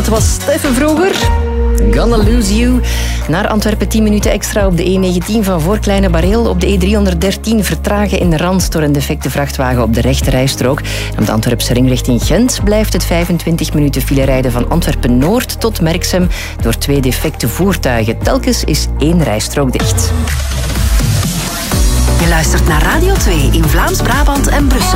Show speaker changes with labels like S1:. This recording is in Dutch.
S1: was Steffen vroeger. Gonna Lose You. Naar Antwerpen 10 minuten extra op de E19 van voor Kleine Bareel. Op de E313 vertragen in de Rans door een defecte vrachtwagen op de rechterrijstrook. Op de Antwerpse ring richting Gent blijft het 25 minuten file rijden van Antwerpen-Noord tot Merksem door 2 defecte voertuigen. Telkens is 1 rijstrook dicht.
S2: Je luistert naar Radio 2 in Vlaams-Brabant en Brussel.